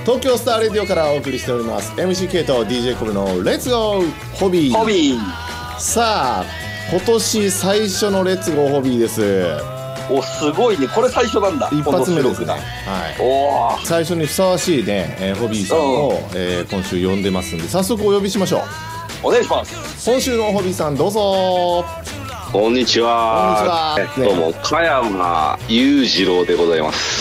東京スターレディオからお送りしております MCK と DJ コブのレッツゴーホビー。さあ今年最初のレッツゴーホビーです。 お、すごいね。これ最初なんだ。 一発目ですね。はい。お最初にふさわしいね、ホビーさんを、今週呼んでますんで、早速お呼びしましょう。 お願いします。 今週のホビーさんどうぞ。 こんにちは。どうも加山雄次郎でございます。